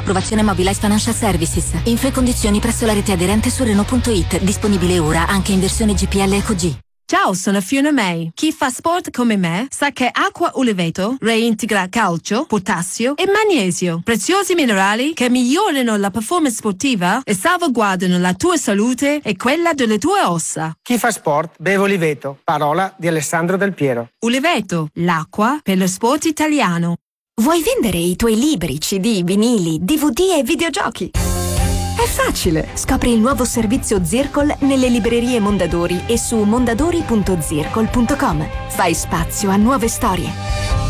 approvazione Mobilize Financial Services. Info e condizioni presso la rete aderente su Renault.it. Disponibile ora anche in versione GPL Eco G. Ciao, sono Fiona May. Chi fa sport come me sa che Acqua Uliveto reintegra calcio, potassio e magnesio, preziosi minerali che migliorano la performance sportiva e salvaguardano la tua salute e quella delle tue ossa. Chi fa sport beve Uliveto. Parola di Alessandro Del Piero. Uliveto, l'acqua per lo sport italiano. Vuoi vendere i tuoi libri, CD, vinili, DVD e videogiochi? È facile! Scopri il nuovo servizio Zircol nelle librerie Mondadori e su mondadori.zircol.com. Fai spazio a nuove storie.